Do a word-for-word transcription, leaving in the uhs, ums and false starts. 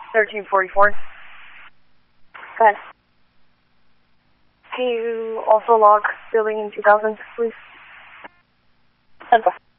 thirteen forty-four. Go ahead. Can you also log billing in two thousand, please? ten four.